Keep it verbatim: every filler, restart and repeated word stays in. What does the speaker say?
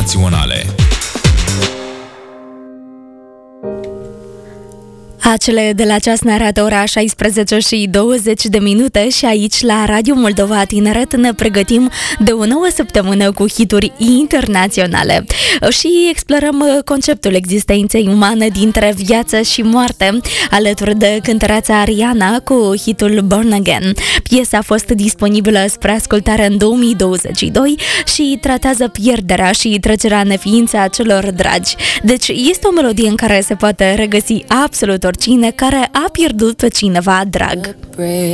internaționale. Acele de la ceas ne arată ora șaisprezece și douăzeci de minute și aici la Radio Moldova Tineret ne pregătim de o nouă săptămână cu hituri internaționale și explorăm conceptul existenței umane dintre viață și moarte alături de cântăreața Ariana cu hitul Born Again. Piesa a fost disponibilă spre ascultare în două mii douăzeci și doi și tratează pierderea și trecerea în neființă a celor dragi. Deci este o melodie în care se poate regăsi absolut oricine care a pierdut pe cineva drag.